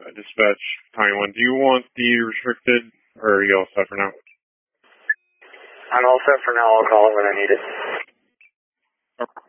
Dispatch Taiwan. Do you want the restricted, or are you all set for now? I'm all set for now. I'll call it when I need it. Okay.